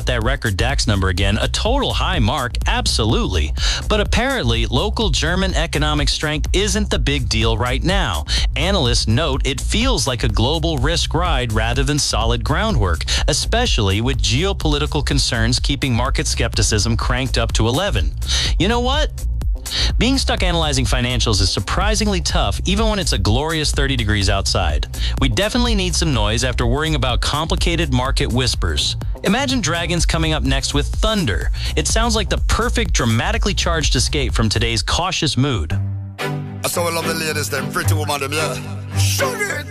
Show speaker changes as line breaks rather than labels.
got that record DAX number again. A total high mark, absolutely. But apparently, local German economic strength isn't the big deal right now. Analysts note it feels like a global risk ride rather than solid groundwork, especially with geopolitical concerns keeping market skepticism cranked up to 11. You know what? Being stuck analyzing financials is surprisingly tough even when it's a glorious 30 degrees outside. We definitely need some noise after worrying about complicated market whispers. Imagine dragons coming up next with thunder. It sounds like the perfect dramatically charged escape from today's cautious mood.
I saw a lovely ladies, them pretty woman, them, yeah. Sugar!